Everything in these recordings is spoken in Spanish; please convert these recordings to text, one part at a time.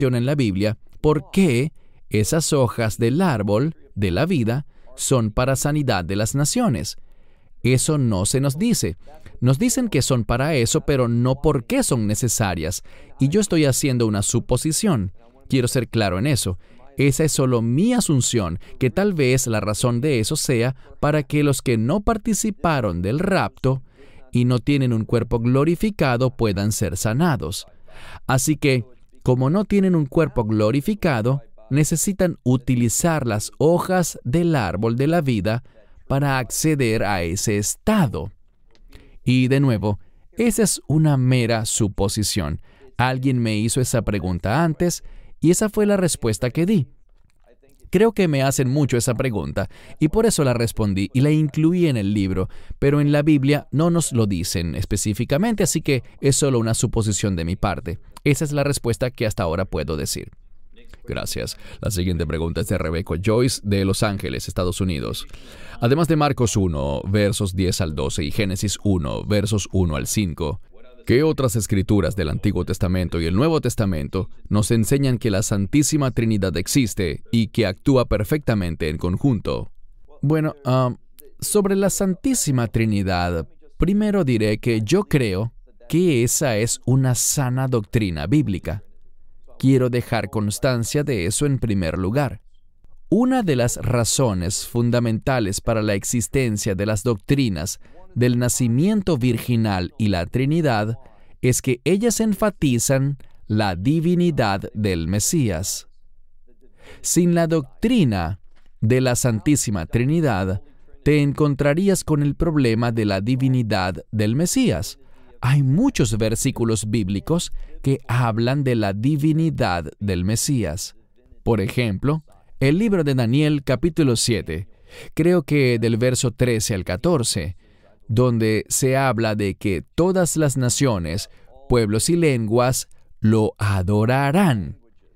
cuestiona en la Biblia por qué esas hojas del árbol de la vida son para sanidad de las naciones. Eso no se nos dice. Nos dicen que son para eso, pero no por qué son necesarias. Y yo estoy haciendo una suposición. Quiero ser claro en eso. Esa es solo mi asunción, que tal vez la razón de eso sea para que los que no participaron del rapto y no tienen un cuerpo glorificado puedan ser sanados. Así que, como no tienen un cuerpo glorificado, necesitan utilizar las hojas del árbol de la vida para acceder a ese estado. Y de nuevo, esa es una mera suposición. Alguien me hizo esa pregunta antes y esa fue la respuesta que di. Creo que me hacen mucho esa pregunta y por eso la respondí y la incluí en el libro, pero en la Biblia no nos lo dicen específicamente, así que es solo una suposición de mi parte. Esa es la respuesta que hasta ahora puedo decir. Gracias. La siguiente pregunta es de Rebecca Joyce de Los Ángeles, Estados Unidos. Además de Marcos 1, versos 10 al 12 y Génesis 1, versos 1 al 5, ¿qué otras escrituras del Antiguo Testamento y el Nuevo Testamento nos enseñan que la Santísima Trinidad existe y que actúa perfectamente en conjunto? Bueno, sobre la Santísima Trinidad, primero diré que yo creo que esa es una sana doctrina bíblica. Quiero dejar constancia de eso en primer lugar. Una de las razones fundamentales para la existencia de las doctrinas del nacimiento virginal y la Trinidad es que ellas enfatizan la divinidad del Mesías. Sin la doctrina de la Santísima Trinidad, te encontrarías con el problema de la divinidad del Mesías. Hay muchos versículos bíblicos que hablan de la divinidad del Mesías. Por ejemplo, el libro de Daniel, capítulo 7, creo que del verso 13 al 14, donde se habla de que todas las naciones, pueblos y lenguas lo adorarán.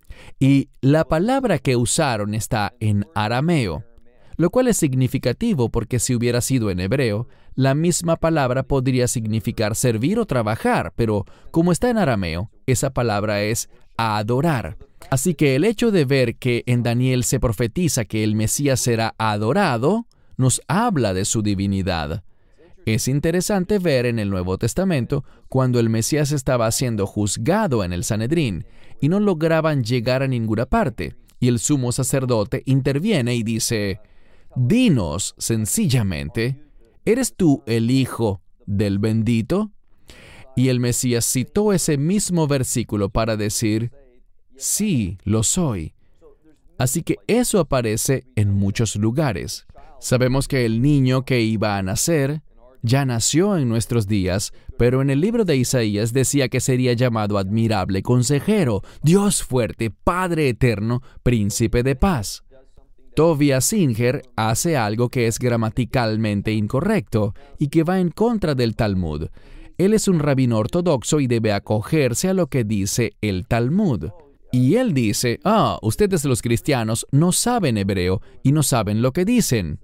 Y la palabra que usaron está en arameo, lo cual es significativo porque si hubiera sido en hebreo, la misma palabra podría significar servir o trabajar, pero como está en arameo, esa palabra es adorar. Así que el hecho de ver que en Daniel se profetiza que el Mesías será adorado, nos habla de su divinidad. Es interesante ver en el Nuevo Testamento cuando el Mesías estaba siendo juzgado en el Sanedrín y no lograban llegar a ninguna parte, y el sumo sacerdote interviene y dice: «Dinos sencillamente, ¿eres tú el Hijo del Bendito?» Y el Mesías citó ese mismo versículo para decir: «Sí, lo soy». Así que eso aparece en muchos lugares. Sabemos que el niño que iba a nacer ya nació en nuestros días, pero en el libro de Isaías decía que sería llamado Admirable Consejero, Dios Fuerte, Padre Eterno, Príncipe de Paz. Tovia Singer hace algo que es gramaticalmente incorrecto y que va en contra del Talmud. Él es un rabino ortodoxo y debe acogerse a lo que dice el Talmud. Y él dice: ustedes los cristianos no saben hebreo y no saben lo que dicen.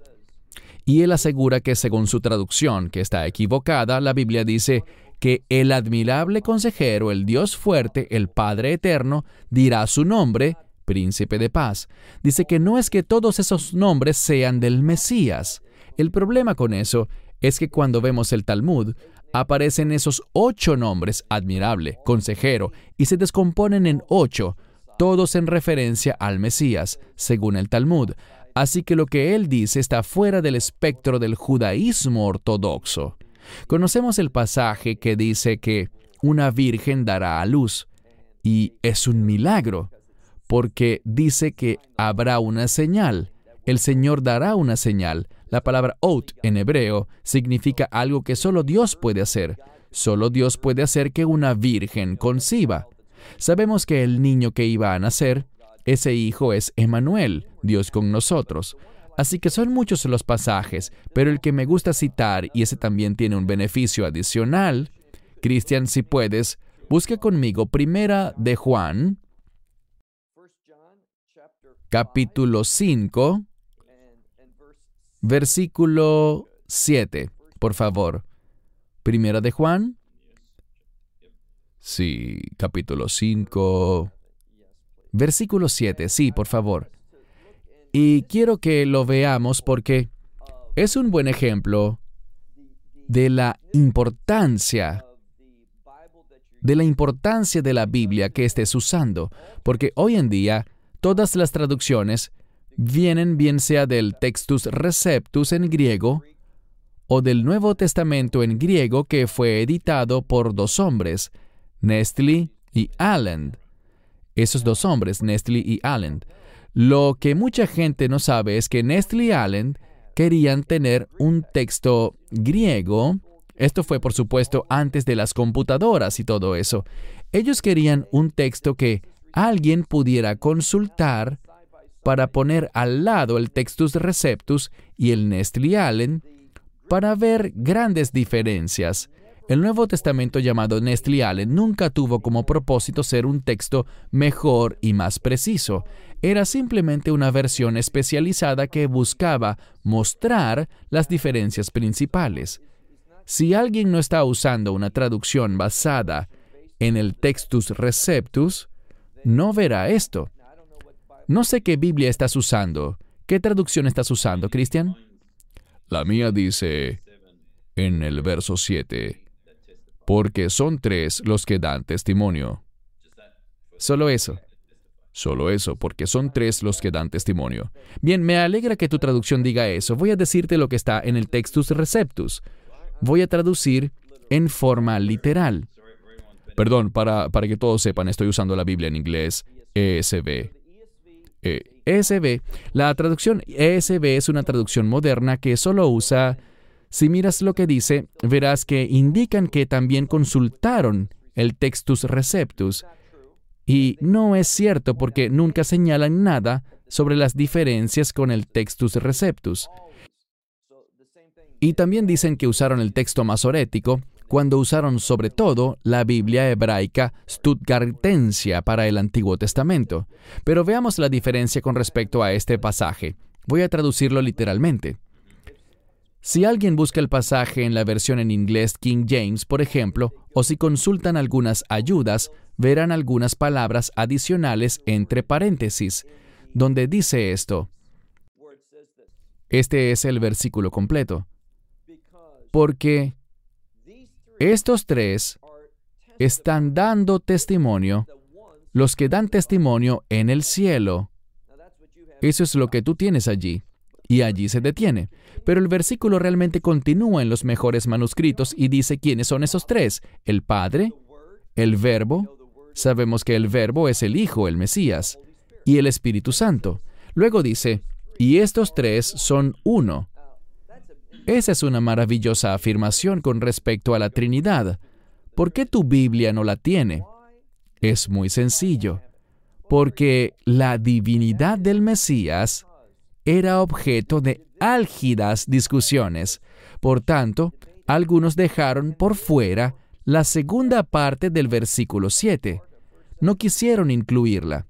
Y él asegura que según su traducción, que está equivocada, la Biblia dice que el admirable consejero, el Dios fuerte, el Padre eterno, dirá su nombre, Príncipe de Paz. Dice que no es que todos esos nombres sean del Mesías. El problema con eso es que cuando vemos el Talmud, aparecen esos 8 nombres, admirable, consejero, y se descomponen en 8, todos en referencia al Mesías, según el Talmud. Así que lo que él dice está fuera del espectro del judaísmo ortodoxo. Conocemos el pasaje que dice que una virgen dará a luz, y es un milagro, porque dice que habrá una señal. El Señor dará una señal. La palabra ot en hebreo significa algo que solo Dios puede hacer. Solo Dios puede hacer que una virgen conciba. Sabemos que el niño que iba a nacer, ese hijo es Emmanuel, Dios con nosotros. Así que son muchos los pasajes, pero el que me gusta citar, y ese también tiene un beneficio adicional, Cristian, si puedes, busque conmigo Primera de Juan, capítulo 5, versículo 7, por favor. Primera de Juan. Sí, capítulo 5, Versículo 7, sí, por favor. Y quiero que lo veamos porque es un buen ejemplo de la importancia de la Biblia que estés usando, porque hoy en día todas las traducciones vienen bien sea del Textus Receptus en griego o del Nuevo Testamento en griego que fue editado por dos hombres, Nestle y Aland. Esos dos hombres, Nestle y Aland. Lo que mucha gente no sabe es que Nestle y Aland querían tener un texto griego. Esto fue, por supuesto, antes de las computadoras y todo eso. Ellos querían un texto que alguien pudiera consultar para poner al lado el Textus Receptus y el Nestle y Aland para ver grandes diferencias. El Nuevo Testamento llamado Nestle y Aland nunca tuvo como propósito ser un texto mejor y más preciso. Era simplemente una versión especializada que buscaba mostrar las diferencias principales. Si alguien no está usando una traducción basada en el Textus Receptus, no verá esto. No sé qué Biblia estás usando. ¿Qué traducción estás usando, Cristian? La mía dice en el verso 7, porque son 3 los que dan testimonio. Solo eso, porque son 3 los que dan testimonio. Bien, me alegra que tu traducción diga eso. Voy a decirte lo que está en el Textus Receptus. Voy a traducir en forma literal. Perdón, para que todos sepan, estoy usando la Biblia en inglés, ESV. La traducción ESV es una traducción moderna que solo usa, si miras lo que dice, verás que indican que también consultaron el Textus Receptus. Y no es cierto porque nunca señalan nada sobre las diferencias con el Textus Receptus. Y también dicen que usaron el texto masorético cuando usaron sobre todo la Biblia hebraica Stuttgartensia para el Antiguo Testamento. Pero veamos la diferencia con respecto a este pasaje. Voy a traducirlo literalmente. Si alguien busca el pasaje en la versión en inglés King James, por ejemplo, o si consultan algunas ayudas, verán algunas palabras adicionales entre paréntesis, donde dice esto. Este es el versículo completo. Porque estos 3 están dando testimonio, los que dan testimonio en el cielo. Eso es lo que tú tienes allí. Y allí se detiene. Pero el versículo realmente continúa en los mejores manuscritos y dice quiénes son esos 3. El Padre, el Verbo, sabemos que el Verbo es el Hijo, el Mesías, y el Espíritu Santo. Luego dice, y estos 3 son uno. Esa es una maravillosa afirmación con respecto a la Trinidad. ¿Por qué tu Biblia no la tiene? Es muy sencillo. Porque la divinidad del Mesías era objeto de álgidas discusiones. Por tanto, algunos dejaron por fuera la segunda parte del versículo 7. No quisieron incluirla.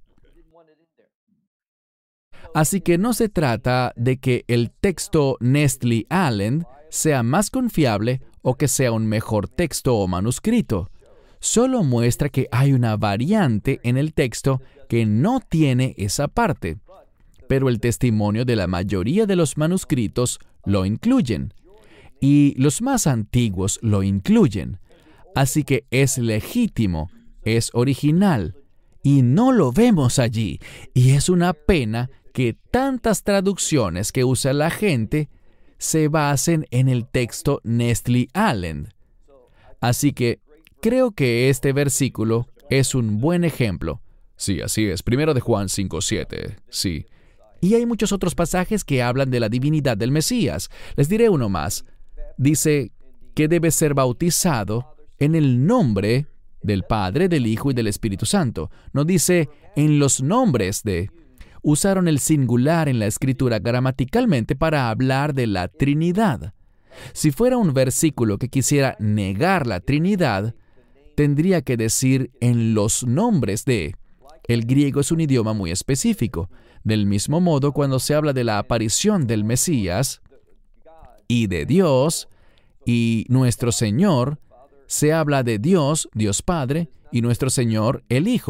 Así que no se trata de que el texto Nestle Aland sea más confiable o que sea un mejor texto o manuscrito. Solo muestra que hay una variante en el texto que no tiene esa parte. Pero el testimonio de la mayoría de los manuscritos lo incluyen. Y los más antiguos lo incluyen. Así que es legítimo, es original. Y no lo vemos allí. Y es una pena que tantas traducciones que usa la gente se basen en el texto Nestle Aland. Así que creo que este versículo es un buen ejemplo. Sí, así es. 1 de Juan 5:7. Sí. Y hay muchos otros pasajes que hablan de la divinidad del Mesías. Les diré uno más. Dice que debe ser bautizado en el nombre del Padre, del Hijo y del Espíritu Santo. No dice en los nombres de. Usaron el singular en la Escritura gramaticalmente para hablar de la Trinidad. Si fuera un versículo que quisiera negar la Trinidad, tendría que decir en los nombres de. El griego es un idioma muy específico. Del mismo modo, cuando se habla de la aparición del Mesías y de Dios y nuestro Señor, se habla de Dios, Dios Padre, y nuestro Señor, el Hijo.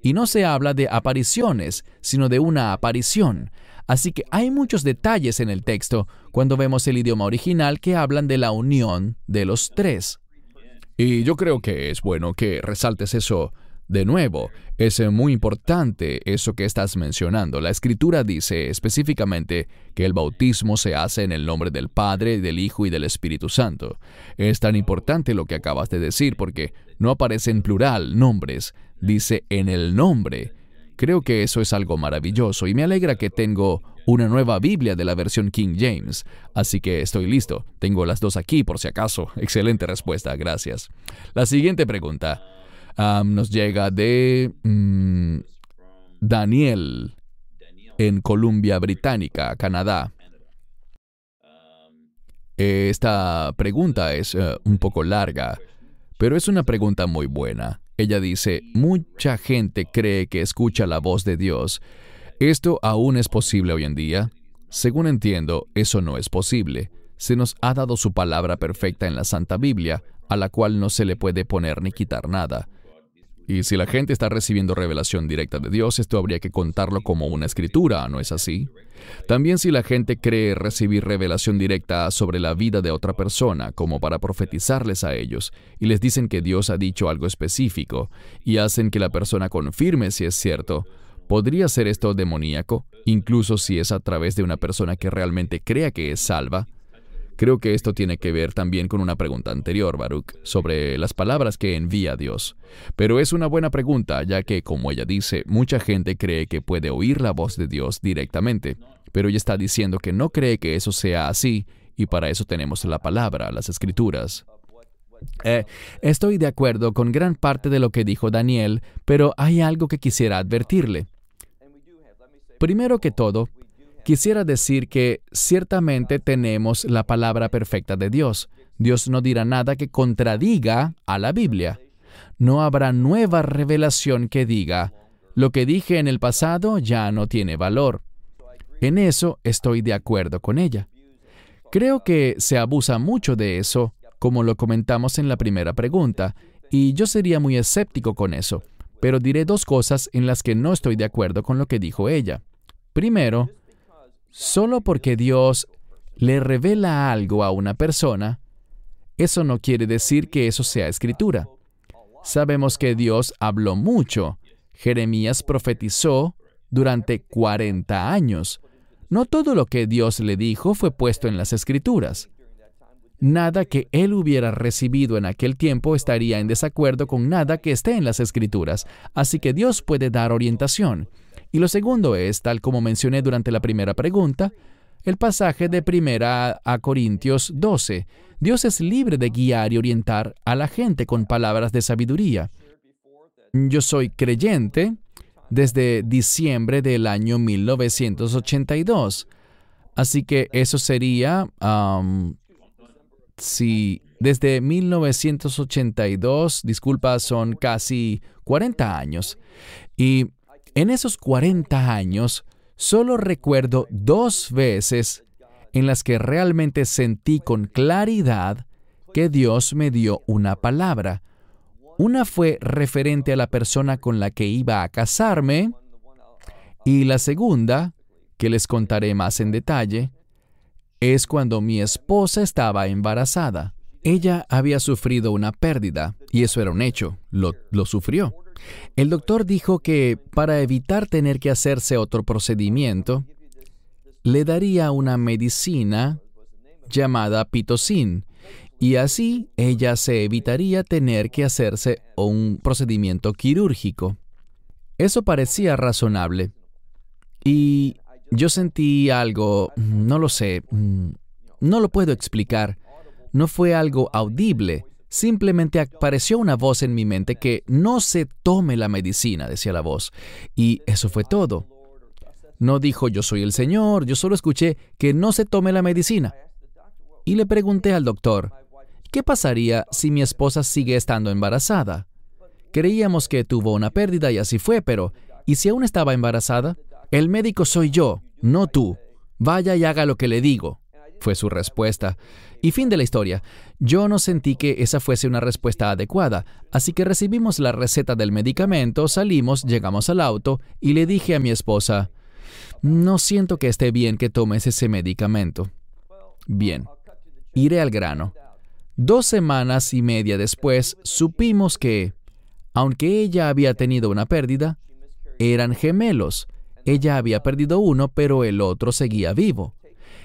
Y no se habla de apariciones, sino de una aparición. Así que hay muchos detalles en el texto cuando vemos el idioma original que hablan de la unión de los tres. Y yo creo que es bueno que resaltes eso de nuevo. Es muy importante eso que estás mencionando. La Escritura dice específicamente que el bautismo se hace en el nombre del Padre, del Hijo y del Espíritu Santo. Es tan importante lo que acabas de decir porque no aparece en plural nombres, dice en el nombre. Creo que eso es algo maravilloso y me alegra que tengo una nueva Biblia de la versión King James. Así que estoy listo. Tengo las dos aquí por si acaso. Excelente respuesta, gracias. La siguiente pregunta nos llega de Daniel en Columbia Británica, Canadá. Esta pregunta es un poco larga, pero es una pregunta muy buena. Ella dice, mucha gente cree que escucha la voz de Dios. ¿Esto aún es posible hoy en día? Según entiendo, eso no es posible. Se nos ha dado su palabra perfecta en la Santa Biblia, a la cual no se le puede poner ni quitar nada. Y si la gente está recibiendo revelación directa de Dios, esto habría que contarlo como una escritura, ¿no es así? También si la gente cree recibir revelación directa sobre la vida de otra persona, como para profetizarles a ellos, y les dicen que Dios ha dicho algo específico, y hacen que la persona confirme si es cierto, ¿podría ser esto demoníaco, incluso si es a través de una persona que realmente crea que es salva? Creo que esto tiene que ver también con una pregunta anterior, Baruch, sobre las palabras que envía Dios. Pero es una buena pregunta, ya que, como ella dice, mucha gente cree que puede oír la voz de Dios directamente, pero ella está diciendo que no cree que eso sea así, y para eso tenemos la palabra, las Escrituras. Estoy de acuerdo con gran parte de lo que dijo Daniel, pero hay algo que quisiera advertirle. Primero que todo, quisiera decir que ciertamente tenemos la palabra perfecta de Dios. Dios no dirá nada que contradiga a la Biblia. No habrá nueva revelación que diga, lo que dije en el pasado ya no tiene valor. En eso estoy de acuerdo con ella. Creo que se abusa mucho de eso, como lo comentamos en la primera pregunta, y yo sería muy escéptico con eso, pero diré dos cosas en las que no estoy de acuerdo con lo que dijo ella. Primero, solo porque Dios le revela algo a una persona, eso no quiere decir que eso sea escritura. Sabemos que Dios habló mucho. Jeremías profetizó durante 40 años. No todo lo que Dios le dijo fue puesto en las Escrituras. Nada que él hubiera recibido en aquel tiempo estaría en desacuerdo con nada que esté en las Escrituras, así que Dios puede dar orientación. Y lo segundo es, tal como mencioné durante la primera pregunta, el pasaje de 1 Corintios 12. Dios es libre de guiar y orientar a la gente con palabras de sabiduría. Yo soy creyente desde diciembre del año 1982. Así que eso sería, desde 1982, disculpa, son casi 40 años. Y en esos 40 años, solo recuerdo 2 veces en las que realmente sentí con claridad que Dios me dio una palabra. Una fue referente a la persona con la que iba a casarme, y la segunda, que les contaré más en detalle, es cuando mi esposa estaba embarazada. Ella había sufrido una pérdida, y eso era un hecho, lo sufrió. El doctor dijo que para evitar tener que hacerse otro procedimiento, le daría una medicina llamada pitocin, y así ella se evitaría tener que hacerse un procedimiento quirúrgico. Eso parecía razonable. Y yo sentí algo, no lo sé, no lo puedo explicar. No fue algo audible. Simplemente apareció una voz en mi mente que no se tome la medicina, decía la voz. Y eso fue todo. No dijo yo soy el Señor, yo solo escuché que no se tome la medicina. Y le pregunté al doctor, ¿qué pasaría si mi esposa sigue estando embarazada? Creíamos que tuvo una pérdida y así fue, pero ¿y si aún estaba embarazada? El médico soy yo, no tú. Vaya y haga lo que le digo. fue su respuesta. Y fin de la historia. Yo no sentí que esa fuese una respuesta adecuada, así que recibimos la receta del medicamento, salimos, llegamos al auto y le dije a mi esposa, no siento que esté bien que tomes ese medicamento. Bien, iré al grano. 2 semanas y media después, supimos que, aunque ella había tenido una pérdida, eran gemelos. Ella había perdido uno, pero el otro seguía vivo.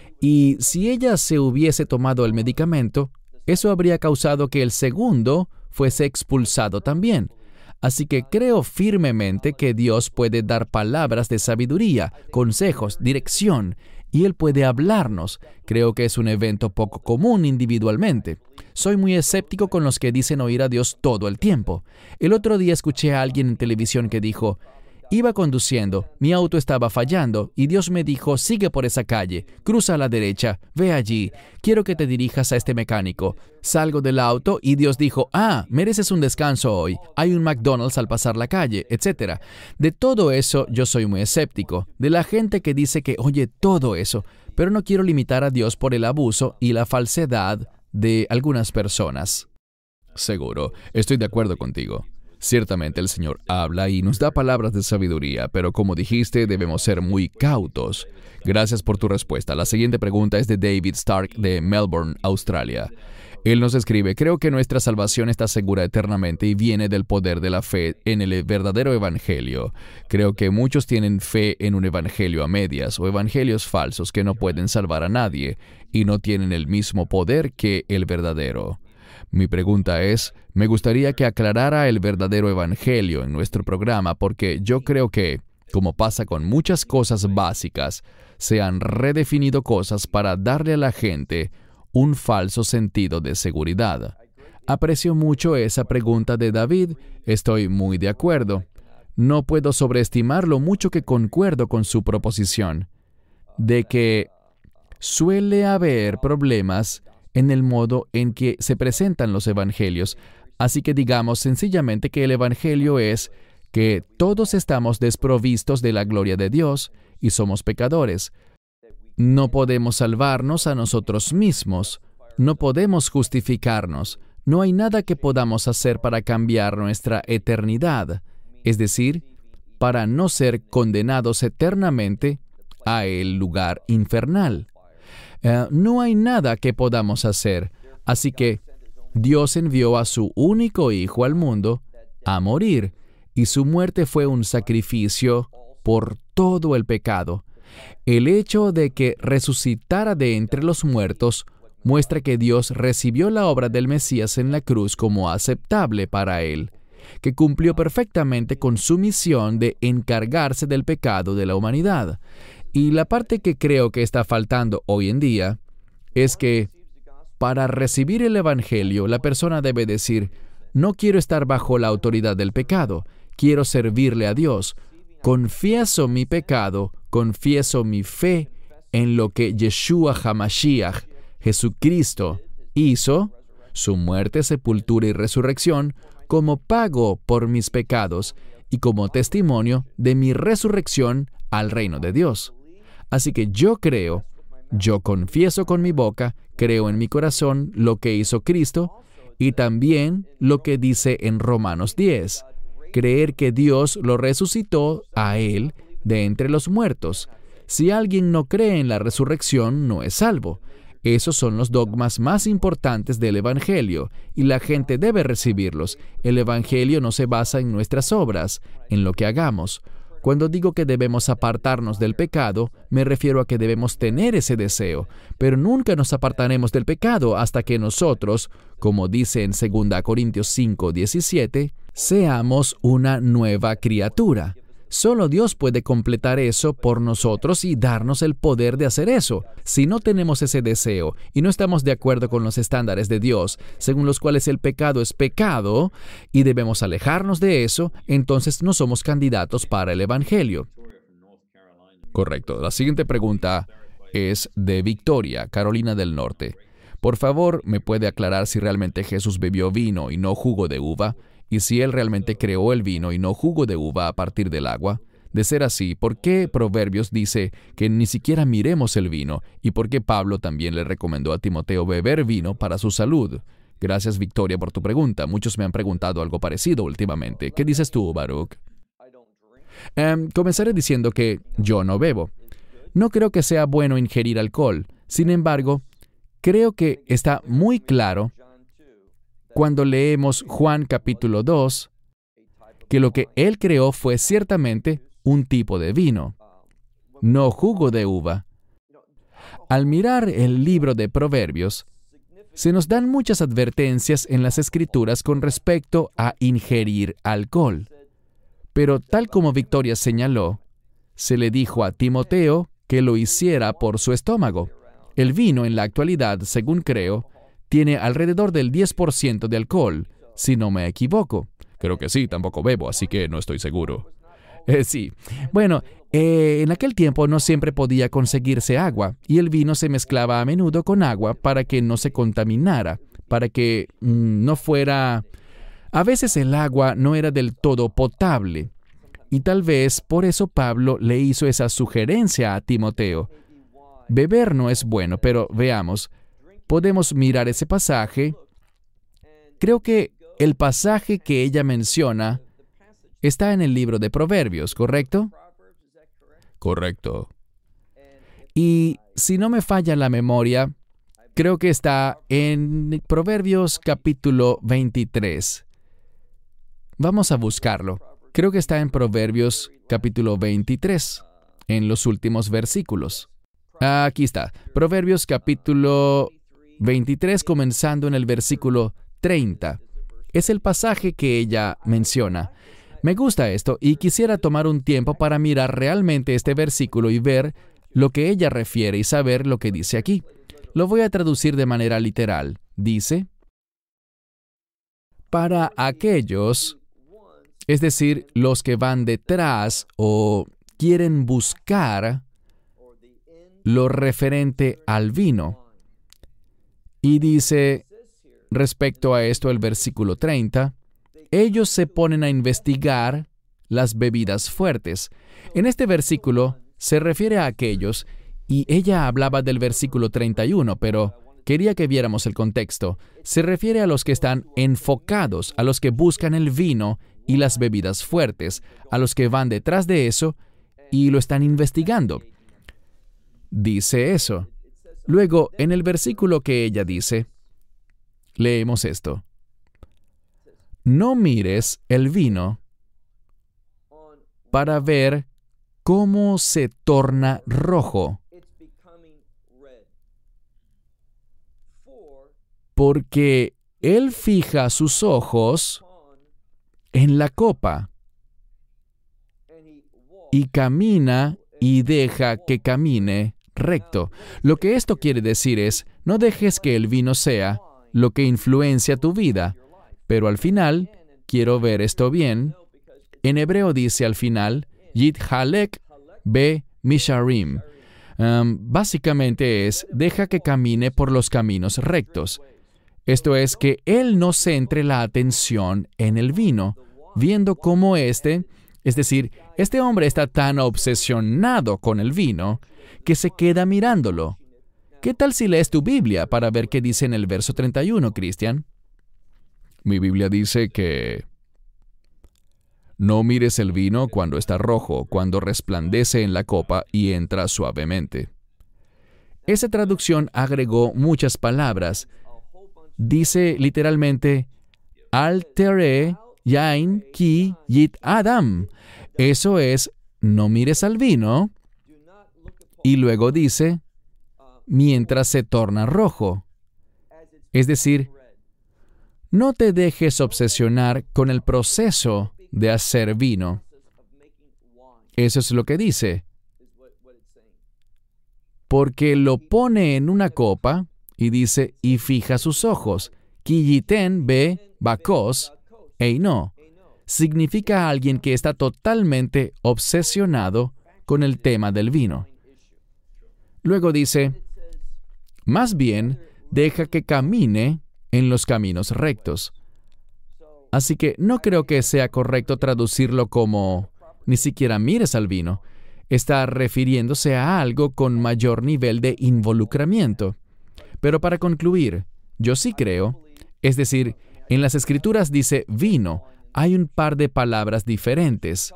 Y si ella se hubiese tomado el medicamento, eso habría causado que el segundo fuese expulsado también. Así que creo firmemente que Dios puede dar palabras de sabiduría, consejos, dirección, y Él puede hablarnos. Creo que es un evento poco común individualmente. Soy muy escéptico con los que dicen oír a Dios todo el tiempo. El otro día escuché a alguien en televisión que dijo, iba conduciendo, mi auto estaba fallando y Dios me dijo, sigue por esa calle, cruza a la derecha, ve allí, quiero que te dirijas a este mecánico. Salgo del auto y Dios dijo, mereces un descanso hoy, hay un McDonald's al pasar la calle, etc. De todo eso yo soy muy escéptico, de la gente que dice que oye todo eso, pero no quiero limitar a Dios por el abuso y la falsedad de algunas personas. Seguro, estoy de acuerdo contigo. Ciertamente el Señor habla y nos da palabras de sabiduría, pero como dijiste, debemos ser muy cautos. Gracias por tu respuesta. La siguiente pregunta es de David Stark de Melbourne, Australia. Él nos escribe, creo que nuestra salvación está segura eternamente y viene del poder de la fe en el verdadero evangelio. Creo que muchos tienen fe en un evangelio a medias o evangelios falsos que no pueden salvar a nadie y no tienen el mismo poder que el verdadero. Mi pregunta es, me gustaría que aclarara el verdadero evangelio en nuestro programa porque yo creo que, como pasa con muchas cosas básicas, se han redefinido cosas para darle a la gente un falso sentido de seguridad. Aprecio mucho esa pregunta de David, estoy muy de acuerdo. No puedo sobreestimar lo mucho que concuerdo con su proposición, de que suele haber problemas en el modo en que se presentan los evangelios. Así que digamos sencillamente que el evangelio es que todos estamos desprovistos de la gloria de Dios y somos pecadores. No podemos salvarnos a nosotros mismos. No podemos justificarnos. No hay nada que podamos hacer para cambiar nuestra eternidad. Es decir, para no ser condenados eternamente a el lugar infernal. No hay nada que podamos hacer. Así que Dios envió a su único Hijo al mundo a morir, y su muerte fue un sacrificio por todo el pecado. El hecho de que resucitara de entre los muertos muestra que Dios recibió la obra del Mesías en la cruz como aceptable para Él, que cumplió perfectamente con su misión de encargarse del pecado de la humanidad. Y la parte que creo que está faltando hoy en día es que para recibir el Evangelio, la persona debe decir, no quiero estar bajo la autoridad del pecado, quiero servirle a Dios. Confieso mi pecado, confieso mi fe en lo que Yeshua HaMashiach, Jesucristo, hizo, su muerte, sepultura y resurrección, como pago por mis pecados y como testimonio de mi resurrección al reino de Dios. Así que yo confieso con mi boca, creo en mi corazón lo que hizo Cristo y también lo que dice en Romanos 10, creer que Dios lo resucitó a Él de entre los muertos. Si alguien no cree en la resurrección, no es salvo. Esos son los dogmas más importantes del Evangelio, y la gente debe recibirlos. El Evangelio no se basa en nuestras obras, en lo que hagamos. Cuando digo que debemos apartarnos del pecado, me refiero a que debemos tener ese deseo, pero nunca nos apartaremos del pecado hasta que nosotros, como dice en 2 Corintios 5:17, seamos una nueva criatura. Solo Dios puede completar eso por nosotros y darnos el poder de hacer eso. Si no tenemos ese deseo y no estamos de acuerdo con los estándares de Dios, según los cuales el pecado es pecado, y debemos alejarnos de eso, entonces no somos candidatos para el Evangelio. Correcto. La siguiente pregunta es de Victoria, Carolina del Norte. Por favor, ¿me puede aclarar si realmente Jesús bebió vino y no jugo de uva? Y si Él realmente creó el vino y no jugo de uva a partir del agua. De ser así, ¿por qué Proverbios dice que ni siquiera miremos el vino? ¿Y por qué Pablo también le recomendó a Timoteo beber vino para su salud? Gracias, Victoria, por tu pregunta. Muchos me han preguntado algo parecido últimamente. ¿Qué dices tú, Baruch? Comenzaré diciendo que yo no bebo. No creo que sea bueno ingerir alcohol. Sin embargo, creo que está muy claro cuando leemos Juan capítulo 2, que lo que Él creó fue ciertamente un tipo de vino, no jugo de uva. Al mirar el libro de Proverbios, se nos dan muchas advertencias en las Escrituras con respecto a ingerir alcohol. Pero tal como Victoria señaló, se le dijo a Timoteo que lo hiciera por su estómago. El vino en la actualidad, según creo, tiene alrededor del 10% de alcohol, si no me equivoco. Creo que sí, tampoco bebo, así que no estoy seguro. Sí. Bueno, en aquel tiempo no siempre podía conseguirse agua, y el vino se mezclaba a menudo con agua para que no se contaminara, para que no fuera... A veces el agua no era del todo potable, y tal vez por eso Pablo le hizo esa sugerencia a Timoteo. Beber no es bueno, pero veamos, podemos mirar ese pasaje. Creo que el pasaje que ella menciona está en el libro de Proverbios, ¿correcto? Correcto. Y si no me falla la memoria, creo que está en Proverbios capítulo 23. Vamos a buscarlo. Creo que está en Proverbios capítulo 23, en los últimos versículos. Aquí está, Proverbios capítulo 23, comenzando en el versículo 30. Es el pasaje que ella menciona. Me gusta esto y quisiera tomar un tiempo para mirar realmente este versículo y ver lo que ella refiere y saber lo que dice aquí. Lo voy a traducir de manera literal. Dice, para aquellos, es decir, los que van detrás o quieren buscar lo referente al vino. Y dice, respecto a esto, el versículo 30, ellos se ponen a investigar las bebidas fuertes. En este versículo se refiere a aquellos, y ella hablaba del versículo 31, pero quería que viéramos el contexto. Se refiere a los que están enfocados, a los que buscan el vino y las bebidas fuertes, a los que van detrás de eso y lo están investigando. Dice eso. Luego, en el versículo que ella dice, leemos esto. No mires el vino para ver cómo se torna rojo, porque él fija sus ojos en la copa y camina y deja que camine recto. Lo que esto quiere decir es, no dejes que el vino sea lo que influencia tu vida. Pero al final, quiero ver esto bien, en hebreo dice al final, Yithalek be misharim. Básicamente es, deja que camine por los caminos rectos. Esto es que él no centre la atención en el vino, viendo cómo es decir, este hombre está tan obsesionado con el vino que se queda mirándolo. ¿Qué tal si lees tu Biblia para ver qué dice en el verso 31, Cristian? Mi Biblia dice que no mires el vino cuando está rojo, cuando resplandece en la copa y entra suavemente. Esa traducción agregó muchas palabras. Dice literalmente, Al tere yain ki yit adam. Eso es, no mires al vino. Y luego dice, mientras se torna rojo. Es decir, no te dejes obsesionar con el proceso de hacer vino. Eso es lo que dice. Porque lo pone en una copa y dice, y fija sus ojos. Kiyiten be bakos eino. Significa alguien que está totalmente obsesionado con el tema del vino. Luego dice, más bien, deja que camine en los caminos rectos. Así que no creo que sea correcto traducirlo como ni siquiera mires al vino. Está refiriéndose a algo con mayor nivel de involucramiento. Pero para concluir, yo sí creo, es decir, en las Escrituras dice vino, hay un par de palabras diferentes.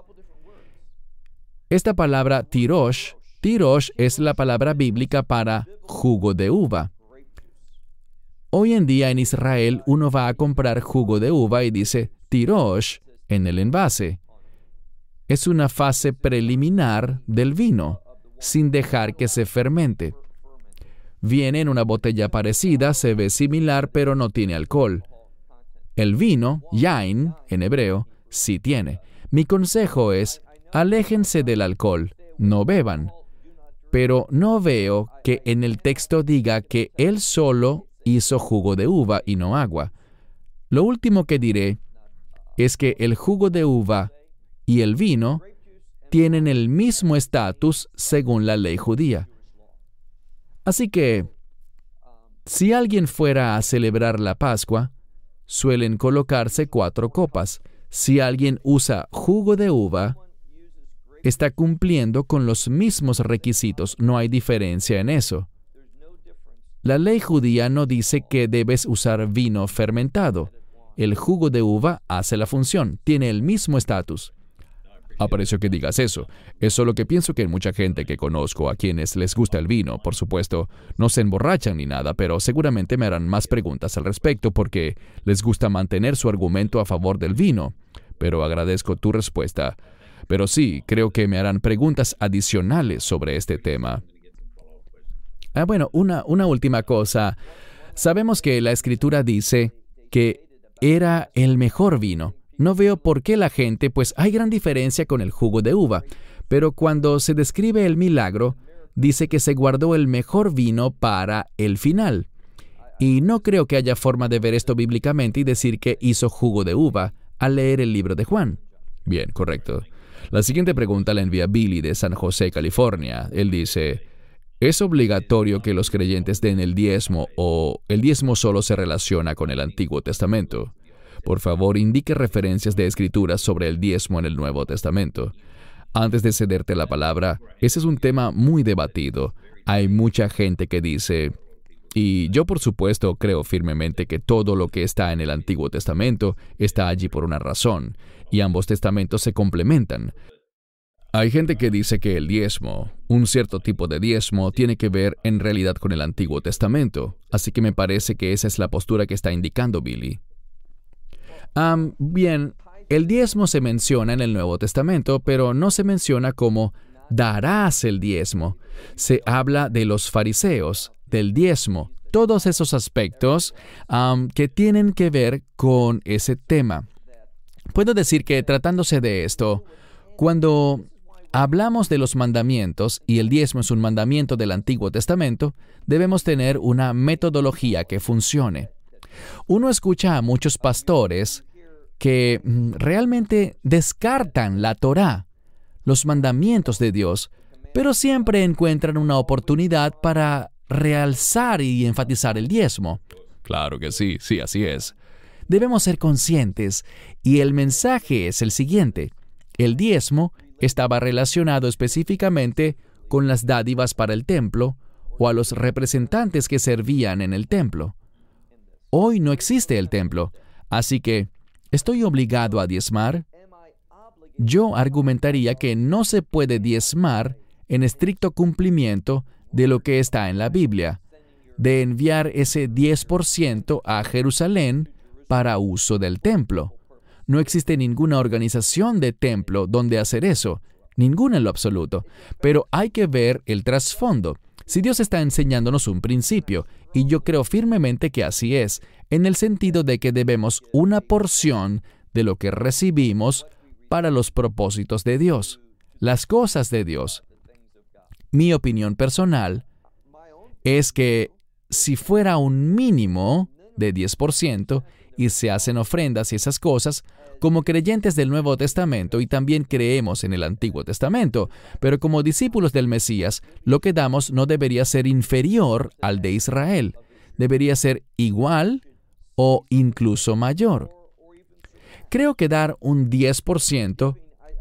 Esta palabra tirosh es la palabra bíblica para jugo de uva. Hoy en día en Israel uno va a comprar jugo de uva y dice tirosh en el envase. Es una fase preliminar del vino, sin dejar que se fermente. Viene en una botella parecida, se ve similar, pero no tiene alcohol. El vino, yain, en hebreo, sí tiene. Mi consejo es, aléjense del alcohol, no beban. Pero no veo que en el texto diga que él solo hizo jugo de uva y no agua. Lo último que diré es que el jugo de uva y el vino tienen el mismo estatus según la ley judía. Así que, si alguien fuera a celebrar la Pascua, suelen colocarse 4 copas. Si alguien usa jugo de uva, está cumpliendo con los mismos requisitos. No hay diferencia en eso. La ley judía no dice que debes usar vino fermentado. El jugo de uva hace la función, tiene el mismo estatus. Aprecio que digas eso. Es solo que pienso que hay mucha gente que conozco a quienes les gusta el vino. Por supuesto, no se emborrachan ni nada, pero seguramente me harán más preguntas al respecto porque les gusta mantener su argumento a favor del vino. Pero agradezco tu respuesta. Pero sí, creo que me harán preguntas adicionales sobre este tema. Bueno, una última cosa. Sabemos que la Escritura dice que era el mejor vino. No veo por qué la gente, pues hay gran diferencia con el jugo de uva, pero cuando se describe el milagro, dice que se guardó el mejor vino para el final. Y no creo que haya forma de ver esto bíblicamente y decir que hizo jugo de uva al leer el libro de Juan. Bien, correcto. La siguiente pregunta la envía Billy de San José, California. Él dice, ¿es obligatorio que los creyentes den el diezmo o el diezmo solo se relaciona con el Antiguo Testamento? Por favor, indique referencias de escrituras sobre el diezmo en el Nuevo Testamento. Antes de cederte la palabra, ese es un tema muy debatido. Hay mucha gente que dice, y yo por supuesto creo firmemente que todo lo que está en el Antiguo Testamento está allí por una razón, y ambos testamentos se complementan. Hay gente que dice que el diezmo, un cierto tipo de diezmo, tiene que ver en realidad con el Antiguo Testamento, así que me parece que esa es la postura que está indicando Billy. Bien, el diezmo se menciona en el Nuevo Testamento, pero no se menciona como darás el diezmo. Se habla de los fariseos, del diezmo, todos esos aspectos que tienen que ver con ese tema. Puedo decir que tratándose de esto, cuando hablamos de los mandamientos, y el diezmo es un mandamiento del Antiguo Testamento, debemos tener una metodología que funcione. Uno escucha a muchos pastores que realmente descartan la Torá, los mandamientos de Dios, pero siempre encuentran una oportunidad para realzar y enfatizar el diezmo. Claro que sí, así es. Debemos ser conscientes, y el mensaje es el siguiente. El diezmo estaba relacionado específicamente con las dádivas para el templo o a los representantes que servían en el templo. Hoy no existe el templo, así que, ¿estoy obligado a diezmar? Yo argumentaría que no se puede diezmar en estricto cumplimiento de lo que está en la Biblia, de enviar ese 10% a Jerusalén para uso del templo. No existe ninguna organización de templo donde hacer eso, ninguna en lo absoluto, pero hay que ver el trasfondo. Si Dios está enseñándonos un principio, y yo creo firmemente que así es, en el sentido de que debemos una porción de lo que recibimos para los propósitos de Dios, las cosas de Dios. Mi opinión personal es que si fuera un mínimo de 10% y se hacen ofrendas y esas cosas, como creyentes del Nuevo Testamento, y también creemos en el Antiguo Testamento, pero como discípulos del Mesías, lo que damos no debería ser inferior al de Israel. Debería ser igual o incluso mayor. Creo que dar un 10%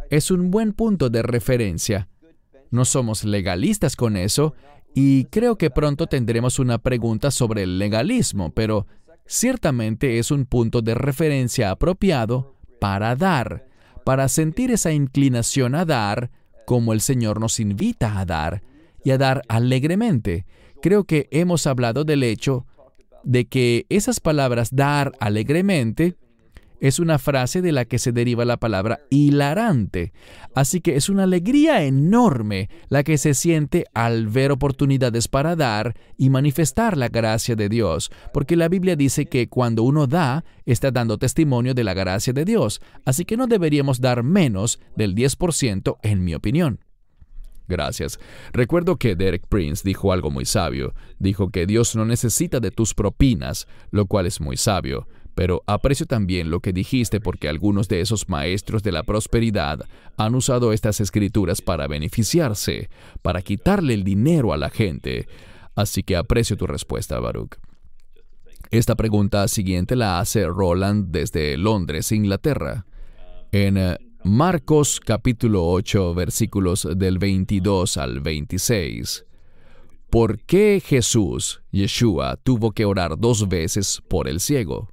es un buen punto de referencia. No somos legalistas con eso, y creo que pronto tendremos una pregunta sobre el legalismo, pero ciertamente es un punto de referencia apropiado para dar, para sentir esa inclinación a dar, como el Señor nos invita a dar, y a dar alegremente. Creo que hemos hablado del hecho de que esas palabras dar alegremente es una frase de la que se deriva la palabra hilarante. Así que es una alegría enorme la que se siente al ver oportunidades para dar y manifestar la gracia de Dios, porque la Biblia dice que cuando uno da, está dando testimonio de la gracia de Dios. Así que no deberíamos dar menos del 10%, en mi opinión. Gracias. Recuerdo que Derek Prince dijo algo muy sabio. Dijo que Dios no necesita de tus propinas, lo cual es muy sabio. Pero aprecio también lo que dijiste porque algunos de esos maestros de la prosperidad han usado estas escrituras para beneficiarse, para quitarle el dinero a la gente. Así que aprecio tu respuesta, Baruch. Esta pregunta siguiente la hace Roland desde Londres, Inglaterra. En Marcos capítulo 8, versículos del 22 al 26. ¿Por qué Jesús, Yeshua, tuvo que orar 2 veces por el ciego?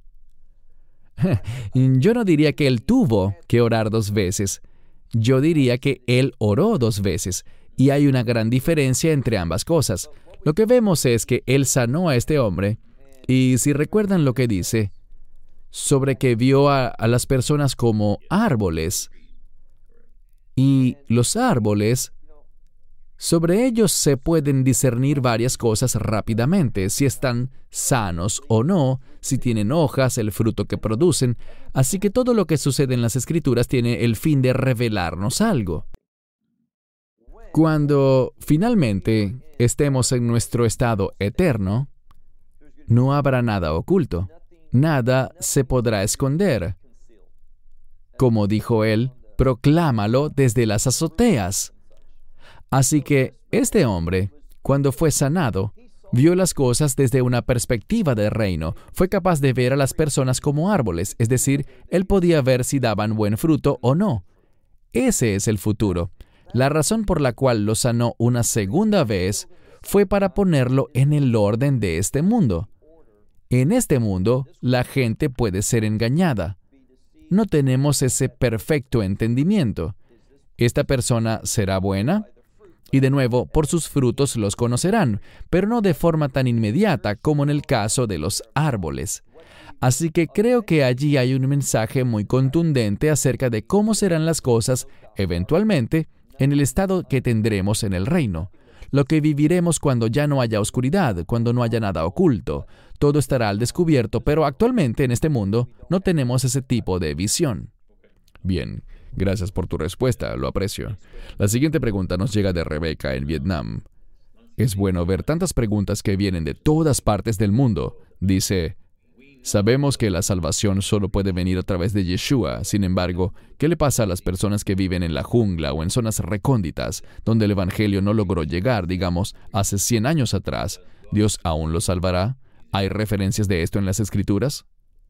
Yo no diría que él tuvo que orar 2 veces. Yo diría que él oró 2 veces. Y hay una gran diferencia entre ambas cosas. Lo que vemos es que él sanó a este hombre. Y si recuerdan lo que dice, sobre que vio a las personas como árboles. Y los árboles, sobre ellos se pueden discernir varias cosas rápidamente, si están sanos o no, si tienen hojas, el fruto que producen. Así que todo lo que sucede en las Escrituras tiene el fin de revelarnos algo. Cuando finalmente estemos en nuestro estado eterno, no habrá nada oculto. Nada se podrá esconder. Como dijo él, proclámalo desde las azoteas. Así que este hombre, cuando fue sanado, vio las cosas desde una perspectiva de reino. Fue capaz de ver a las personas como árboles, es decir, él podía ver si daban buen fruto o no. Ese es el futuro. La razón por la cual lo sanó una segunda vez fue para ponerlo en el orden de este mundo. En este mundo, la gente puede ser engañada. No tenemos ese perfecto entendimiento. ¿Esta persona será buena? Y de nuevo, por sus frutos los conocerán, pero no de forma tan inmediata como en el caso de los árboles. Así que creo que allí hay un mensaje muy contundente acerca de cómo serán las cosas, eventualmente, en el estado que tendremos en el reino. Lo que viviremos cuando ya no haya oscuridad, cuando no haya nada oculto. Todo estará al descubierto, pero actualmente en este mundo no tenemos ese tipo de visión. Bien, gracias por tu respuesta, lo aprecio. La siguiente pregunta nos llega de Rebeca en Vietnam. Es bueno ver tantas preguntas que vienen de todas partes del mundo. Dice, sabemos que la salvación solo puede venir a través de Yeshua. Sin embargo, ¿qué le pasa a las personas que viven en la jungla o en zonas recónditas, donde el Evangelio no logró llegar, digamos, hace 100 años atrás? ¿Dios aún los salvará? ¿Hay referencias de esto en las Escrituras?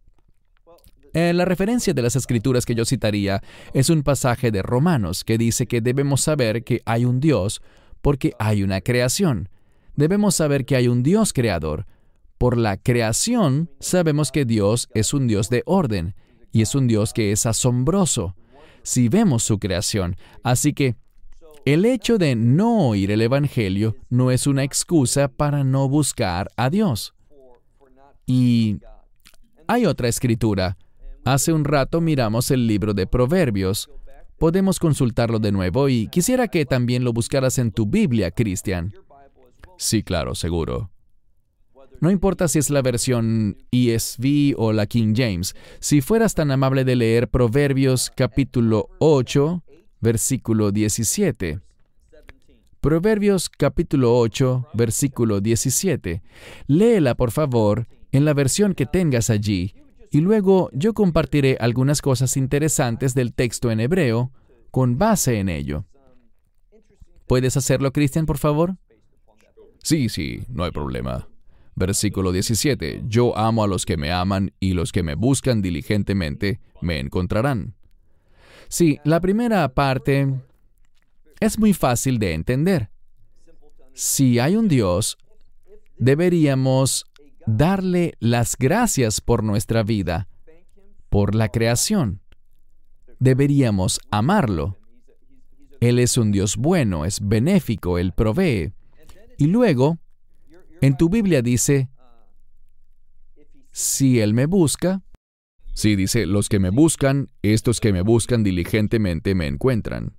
La referencia de las Escrituras que yo citaría es un pasaje de Romanos que dice que debemos saber que hay un Dios porque hay una creación. Debemos saber que hay un Dios creador. Por la creación sabemos que Dios es un Dios de orden y es un Dios que es asombroso si vemos su creación. Así que el hecho de no oír el Evangelio no es una excusa para no buscar a Dios. Y hay otra escritura. Hace un rato miramos el libro de Proverbios. Podemos consultarlo de nuevo y quisiera que también lo buscaras en tu Biblia, Cristian. Sí, claro, seguro. No importa si es la versión ESV o la King James. Si fueras tan amable de leer Proverbios capítulo 8, versículo 17. Proverbios capítulo 8, versículo 17. Léela, por favor, en la versión que tengas allí. Y luego yo compartiré algunas cosas interesantes del texto en hebreo con base en ello. ¿Puedes hacerlo, Cristian, por favor? Sí, no hay problema. Versículo 17. Yo amo a los que me aman y los que me buscan diligentemente me encontrarán. Sí, la primera parte es muy fácil de entender. Si hay un Dios, deberíamos darle las gracias por nuestra vida, por la creación. Deberíamos amarlo. Él es un Dios bueno, es benéfico, Él provee. Y luego, en tu Biblia dice, si Él me busca, Sí, dice, los que me buscan, estos que me buscan diligentemente me encuentran.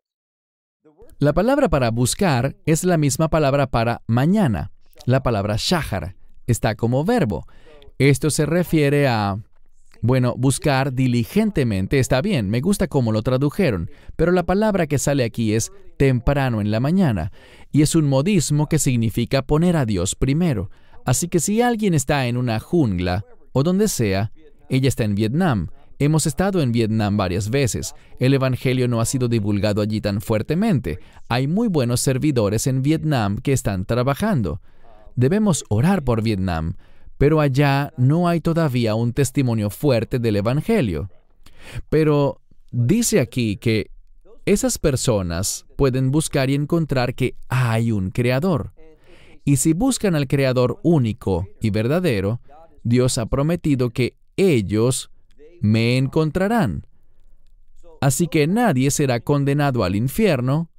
la palabra para buscar es la misma palabra para mañana. La palabra shahar está como verbo. Esto se refiere a, bueno, buscar diligentemente está bien, me gusta cómo lo tradujeron, pero la palabra que sale aquí es temprano en la mañana, y es un modismo que significa poner a Dios primero. Así que si alguien está en una jungla, o donde sea, ella está en Vietnam. Hemos estado en Vietnam varias veces. El Evangelio no ha sido divulgado allí tan fuertemente. Hay muy buenos servidores en Vietnam que están trabajando. Debemos orar por Vietnam, pero allá no hay todavía un testimonio fuerte del Evangelio. Pero dice aquí que esas personas pueden buscar y encontrar que hay un Creador. Y si buscan al Creador único y verdadero, Dios ha prometido que ellos me encontrarán. Así que nadie será condenado al infierno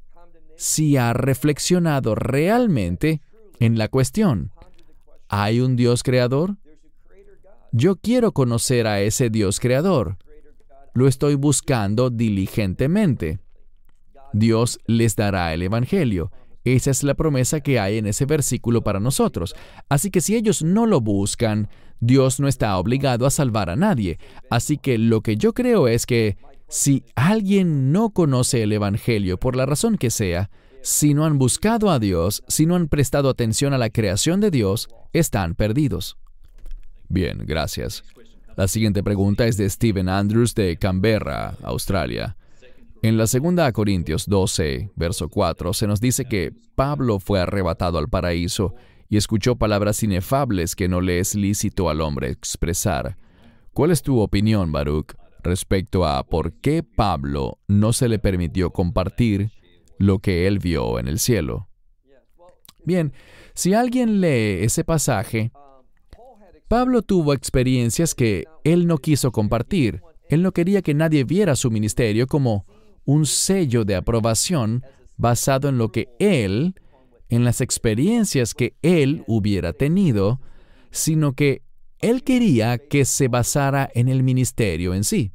si ha reflexionado realmente en la cuestión. ¿Hay un Dios creador? Yo quiero conocer a ese Dios creador. Lo estoy buscando diligentemente. Dios les dará el Evangelio. Esa es la promesa que hay en ese versículo para nosotros. Así que si ellos no lo buscan, Dios no está obligado a salvar a nadie. Así que lo que yo creo es que si alguien no conoce el Evangelio por la razón que sea, si no han buscado a Dios, si no han prestado atención a la creación de Dios, están perdidos. Bien, gracias. La siguiente pregunta es de Stephen Andrews de Canberra, Australia. En la 2 Corintios 12, verso 4, se nos dice que Pablo fue arrebatado al paraíso y escuchó palabras inefables que no le es lícito al hombre expresar. ¿Cuál es tu opinión, Baruch, respecto a por qué Pablo no se le permitió compartir lo que él vio en el cielo? Bien, si alguien lee ese pasaje, Pablo tuvo experiencias que él no quiso compartir. Él no quería que nadie viera su ministerio como un sello de aprobación basado en lo que él, en las experiencias que él hubiera tenido, sino que él quería que se basara en el ministerio en sí.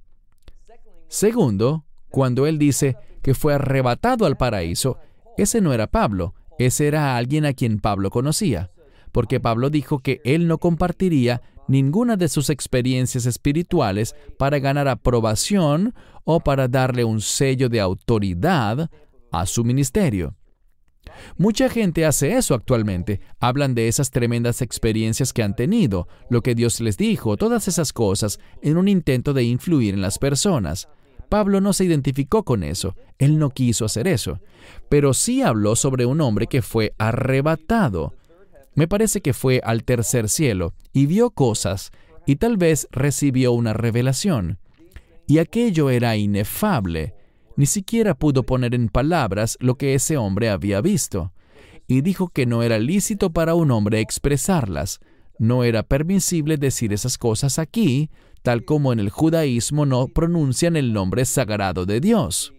Segundo, cuando él dice que fue arrebatado al paraíso, ese no era Pablo, ese era alguien a quien Pablo conocía, porque Pablo dijo que él no compartiría ninguna de sus experiencias espirituales para ganar aprobación o para darle un sello de autoridad a su ministerio. Mucha gente hace eso actualmente. Hablan de esas tremendas experiencias que han tenido, lo que Dios les dijo, todas esas cosas, en un intento de influir en las personas. Pablo no se identificó con eso. Él no quiso hacer eso. Pero sí habló sobre un hombre que fue arrebatado. Me parece que fue al tercer cielo y vio cosas y tal vez recibió una revelación. Y aquello era inefable. Ni siquiera pudo poner en palabras lo que ese hombre había visto. Y dijo que no era lícito para un hombre expresarlas. No era permisible decir esas cosas aquí, tal como en el judaísmo no pronuncian el nombre sagrado de Dios.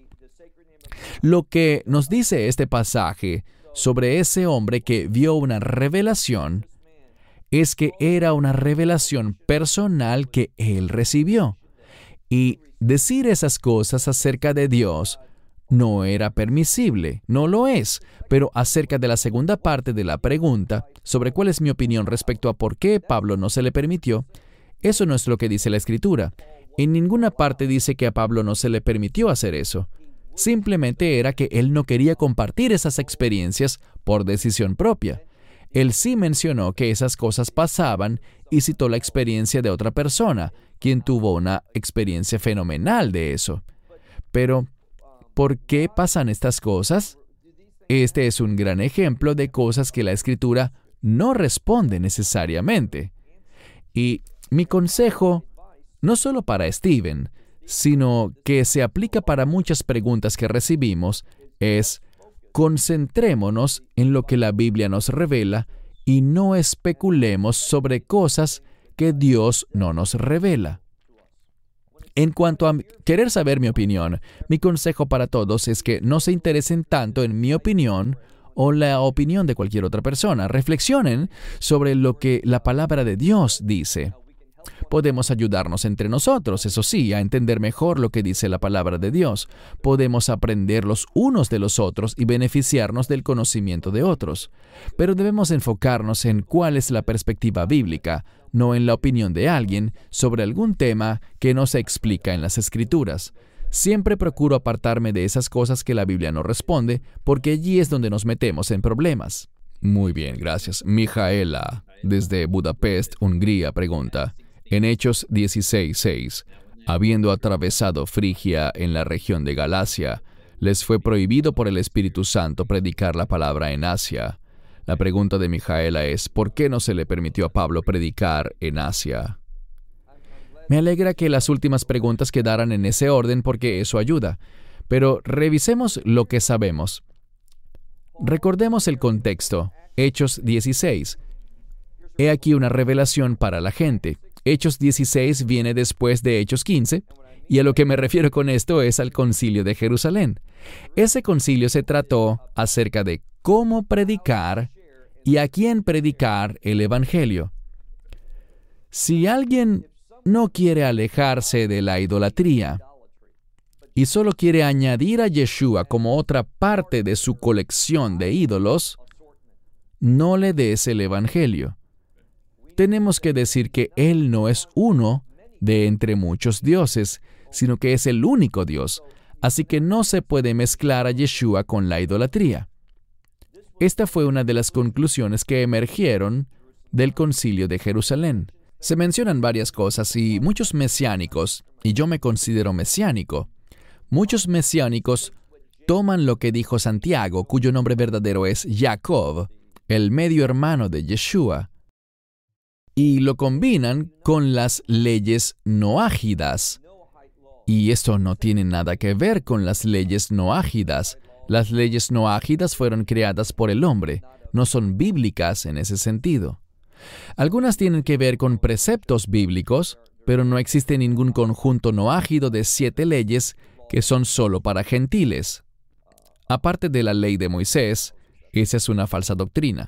Lo que nos dice este pasaje sobre ese hombre que vio una revelación es que era una revelación personal que él recibió. Y decir esas cosas acerca de Dios no era permisible, no lo es. Pero acerca de la segunda parte de la pregunta, sobre cuál es mi opinión respecto a por qué Pablo no se le permitió, eso no es lo que dice la Escritura. En ninguna parte dice que a Pablo no se le permitió hacer eso. Simplemente era que él no quería compartir esas experiencias por decisión propia. Él sí mencionó que esas cosas pasaban y citó la experiencia de otra persona, quien tuvo una experiencia fenomenal de eso. Pero, ¿por qué pasan estas cosas? Este es un gran ejemplo de cosas que la Escritura no responde necesariamente. Y mi consejo, no solo para Stephen, sino que se aplica para muchas preguntas que recibimos, es: concentrémonos en lo que la Biblia nos revela y no especulemos sobre cosas que Dios no nos revela. En cuanto a querer saber mi opinión, mi consejo para todos es que no se interesen tanto en mi opinión o la opinión de cualquier otra persona. Reflexionen sobre lo que la palabra de Dios dice. Podemos ayudarnos entre nosotros, eso sí, a entender mejor lo que dice la palabra de Dios. Podemos aprender los unos de los otros y beneficiarnos del conocimiento de otros. Pero debemos enfocarnos en cuál es la perspectiva bíblica, no en la opinión de alguien sobre algún tema que no se explica en las Escrituras. Siempre procuro apartarme de esas cosas que la Biblia no responde, porque allí es donde nos metemos en problemas. Muy bien, gracias. Mijaela, desde Budapest, Hungría, pregunta: en Hechos 16:6, habiendo atravesado Frigia en la región de Galacia, les fue prohibido por el Espíritu Santo predicar la palabra en Asia. La pregunta de Mijaela es: ¿por qué no se le permitió a Pablo predicar en Asia? Me alegra que las últimas preguntas quedaran en ese orden porque eso ayuda. Pero revisemos lo que sabemos. Recordemos el contexto. Hechos 16. He aquí una revelación para la gente. Hechos 16 viene después de Hechos 15, y a lo que me refiero con esto es al Concilio de Jerusalén. Ese concilio se trató acerca de cómo predicar y a quién predicar el Evangelio. Si alguien no quiere alejarse de la idolatría y solo quiere añadir a Yeshua como otra parte de su colección de ídolos, no le des el Evangelio. Tenemos que decir que Él no es uno de entre muchos dioses, sino que es el único Dios. Así que no se puede mezclar a Yeshua con la idolatría. Esta fue una de las conclusiones que emergieron del Concilio de Jerusalén. Se mencionan varias cosas y muchos mesiánicos, y yo me considero mesiánico, muchos mesiánicos toman lo que dijo Santiago, cuyo nombre verdadero es Jacob, el medio hermano de Yeshua, y lo combinan con las leyes noágidas. Y esto no tiene nada que ver con las leyes noágidas. Las leyes noágidas fueron creadas por el hombre, no son bíblicas en ese sentido. Algunas tienen que ver con preceptos bíblicos, pero no existe ningún conjunto noágido de 7 leyes que son solo para gentiles. Aparte de la ley de Moisés, esa es una falsa doctrina.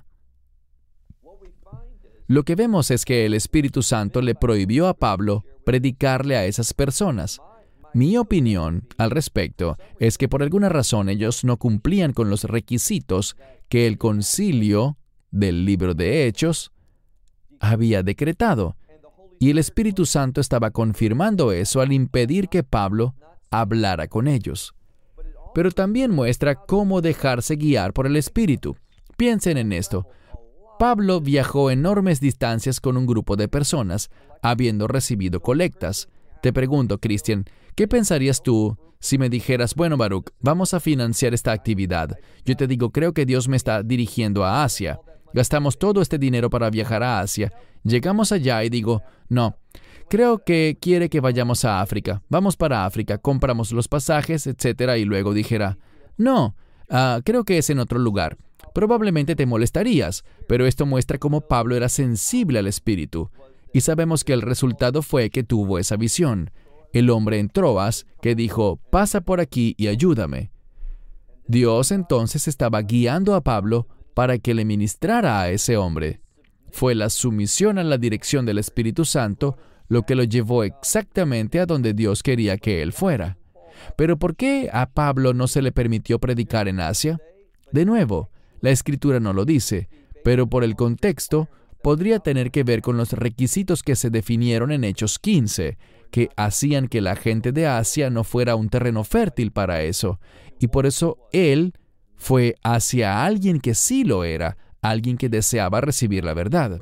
Lo que vemos es que el Espíritu Santo le prohibió a Pablo predicarle a esas personas. Mi opinión al respecto es que por alguna razón ellos no cumplían con los requisitos que el concilio del libro de Hechos había decretado, y el Espíritu Santo estaba confirmando eso al impedir que Pablo hablara con ellos. Pero también muestra cómo dejarse guiar por el Espíritu. Piensen en esto. Pablo viajó enormes distancias con un grupo de personas, habiendo recibido colectas. Te pregunto, Christian, ¿qué pensarías tú si me dijeras: bueno, Baruch, vamos a financiar esta actividad? Yo te digo, creo que Dios me está dirigiendo a Asia. Gastamos todo este dinero para viajar a Asia. Llegamos allá y digo: no, creo que quiere que vayamos a África. Vamos para África, compramos los pasajes, etc. Y luego dijera: no, creo que es en otro lugar. Probablemente te molestarías, pero esto muestra cómo Pablo era sensible al Espíritu. Y sabemos que el resultado fue que tuvo esa visión. El hombre en Troas que dijo: pasa por aquí y ayúdame. Dios entonces estaba guiando a Pablo para que le ministrara a ese hombre. Fue la sumisión a la dirección del Espíritu Santo lo que lo llevó exactamente a donde Dios quería que él fuera. Pero ¿por qué a Pablo no se le permitió predicar en Asia? De nuevo, la Escritura no lo dice, pero por el contexto podría tener que ver con los requisitos que se definieron en Hechos 15, que hacían que la gente de Asia no fuera un terreno fértil para eso, y por eso él fue hacia alguien que sí lo era, alguien que deseaba recibir la verdad.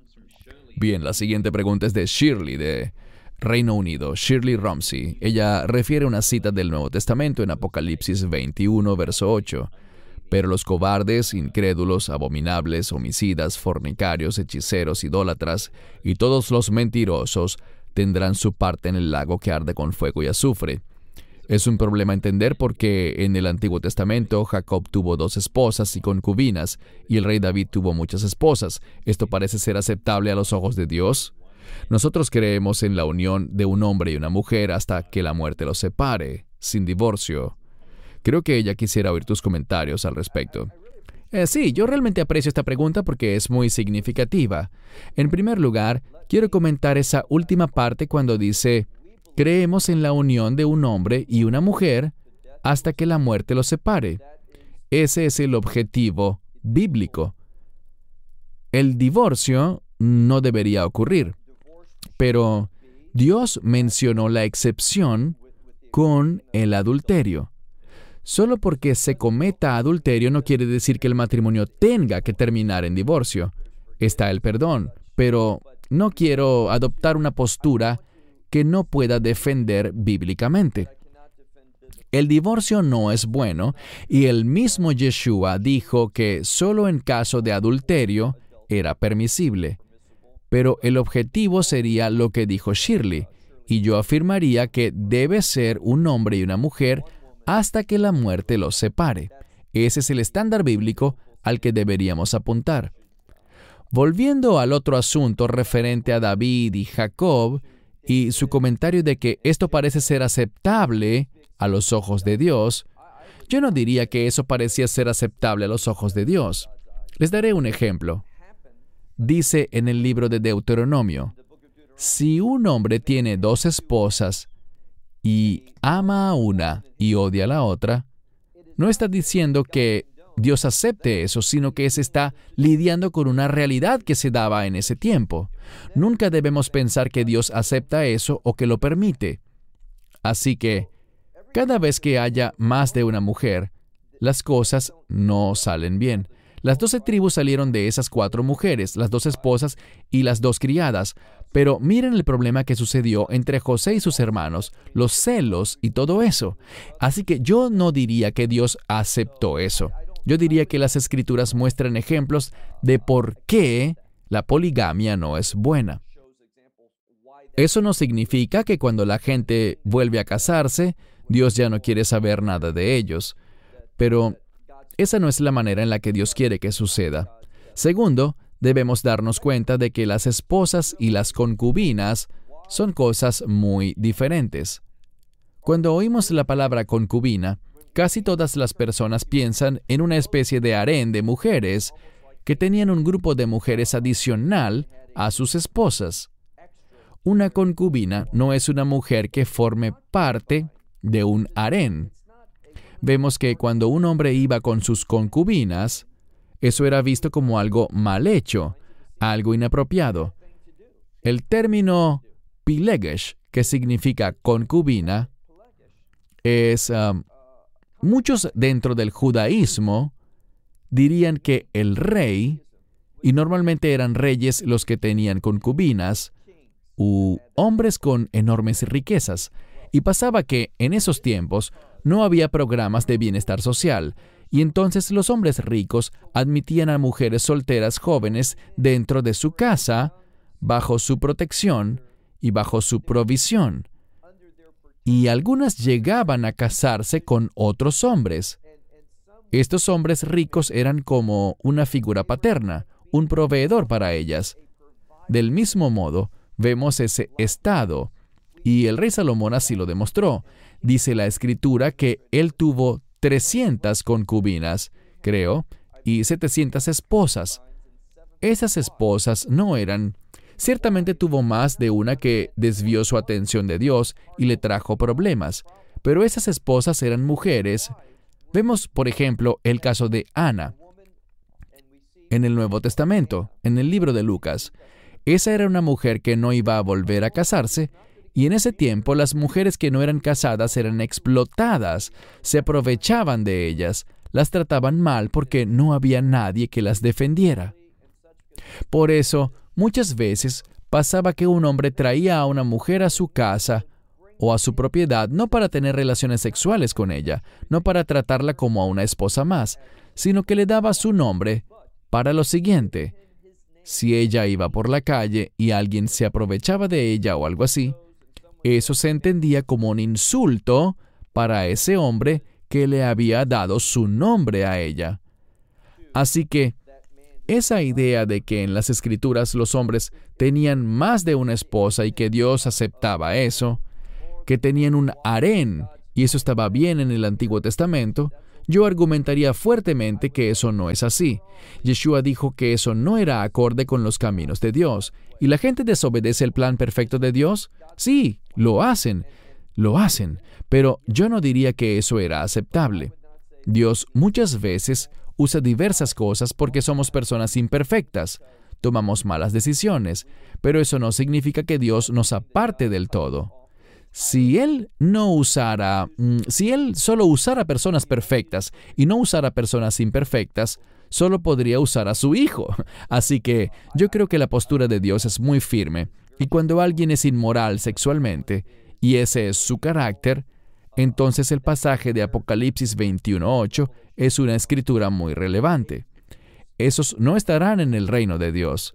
Bien, la siguiente pregunta es de Shirley, de Reino Unido, Shirley Rumsey. Ella refiere una cita del Nuevo Testamento en Apocalipsis 21, verso 8. Pero los cobardes, incrédulos, abominables, homicidas, fornicarios, hechiceros, idólatras y todos los mentirosos tendrán su parte en el lago que arde con fuego y azufre. Es un problema entender por qué en el Antiguo Testamento Jacob tuvo 2 esposas y concubinas, y el rey David tuvo muchas esposas. ¿Esto parece ser aceptable a los ojos de Dios? Nosotros creemos en la unión de un hombre y una mujer hasta que la muerte los separe, sin divorcio. Creo que ella quisiera oír tus comentarios al respecto. Sí, yo realmente aprecio esta pregunta porque es muy significativa. En primer lugar, quiero comentar esa última parte cuando dice, creemos en la unión de un hombre y una mujer hasta que la muerte los separe. Ese es el objetivo bíblico. El divorcio no debería ocurrir, pero Dios mencionó la excepción con el adulterio. Solo porque se cometa adulterio no quiere decir que el matrimonio tenga que terminar en divorcio. Está el perdón, pero no quiero adoptar una postura que no pueda defender bíblicamente. El divorcio no es bueno, y el mismo Yeshua dijo que solo en caso de adulterio era permisible. Pero el objetivo sería lo que dijo Shirley, y yo afirmaría que debe ser un hombre y una mujer hasta que la muerte los separe. Ese es el estándar bíblico al que deberíamos apuntar. Volviendo al otro asunto referente a David y Jacob, y su comentario de que esto parece ser aceptable a los ojos de Dios, yo no diría que eso parecía ser aceptable a los ojos de Dios. Les daré un ejemplo. Dice en el libro de Deuteronomio, si un hombre tiene 2 esposas y ama a una y odia a la otra, no está diciendo que Dios acepte eso, sino que se está lidiando con una realidad que se daba en ese tiempo. Nunca debemos pensar que Dios acepta eso o que lo permite. Así que, cada vez que haya más de una mujer, las cosas no salen bien. Las 12 tribus salieron de esas 4 mujeres, las 2 esposas y las 2 criadas. Pero miren el problema que sucedió entre José y sus hermanos, los celos y todo eso. Así que yo no diría que Dios aceptó eso. Yo diría que las Escrituras muestran ejemplos de por qué la poligamia no es buena. Eso no significa que cuando la gente vuelve a casarse, Dios ya no quiere saber nada de ellos. Pero esa no es la manera en la que Dios quiere que suceda. Segundo, debemos darnos cuenta de que las esposas y las concubinas son cosas muy diferentes. Cuando oímos la palabra concubina, casi todas las personas piensan en una especie de harén de mujeres que tenían un grupo de mujeres adicional a sus esposas. Una concubina no es una mujer que forme parte de un harén. Vemos que cuando un hombre iba con sus concubinas, eso era visto como algo mal hecho, algo inapropiado. El término pilegesh, que significa concubina, es... muchos dentro del judaísmo dirían que el rey, y normalmente eran reyes los que tenían concubinas, u hombres con enormes riquezas, y pasaba que en esos tiempos no había programas de bienestar social, y entonces los hombres ricos admitían a mujeres solteras jóvenes dentro de su casa, bajo su protección y bajo su provisión. Y algunas llegaban a casarse con otros hombres. Estos hombres ricos eran como una figura paterna, un proveedor para ellas. Del mismo modo, vemos ese estado, y el rey Salomón así lo demostró. Dice la Escritura que él tuvo 300 concubinas, creo, y 700 esposas. Esas esposas no eran... Ciertamente tuvo más de una que desvió su atención de Dios y le trajo problemas, pero esas esposas eran mujeres. Vemos, por ejemplo, el caso de Ana en el Nuevo Testamento, en el libro de Lucas. Esa era una mujer que no iba a volver a casarse, y en ese tiempo las mujeres que no eran casadas eran explotadas, se aprovechaban de ellas, las trataban mal porque no había nadie que las defendiera. Por eso, muchas veces pasaba que un hombre traía a una mujer a su casa o a su propiedad no para tener relaciones sexuales con ella, no para tratarla como a una esposa más, sino que le daba su nombre para lo siguiente: Si ella iba por la calle y alguien se aprovechaba de ella o algo así, eso se entendía como un insulto para ese hombre que le había dado su nombre a ella. Así que esa idea de que en las Escrituras los hombres tenían más de una esposa y que Dios aceptaba eso, que tenían un harén y eso estaba bien en el Antiguo Testamento, yo argumentaría fuertemente que eso no es así. Yeshua dijo que eso no era acorde con los caminos de Dios. ¿Y la gente desobedece el plan perfecto de Dios? Sí, lo hacen, pero yo no diría que eso era aceptable. Dios muchas veces usa diversas cosas porque somos personas imperfectas. Tomamos malas decisiones, pero eso no significa que Dios nos aparte del todo. Si Él solo usara personas perfectas y no usara personas imperfectas, solo podría usar a su Hijo. Así que yo creo que la postura de Dios es muy firme. Y cuando alguien es inmoral sexualmente, y ese es su carácter, entonces el pasaje de Apocalipsis 21:8 es una escritura muy relevante. Esos no estarán en el reino de Dios.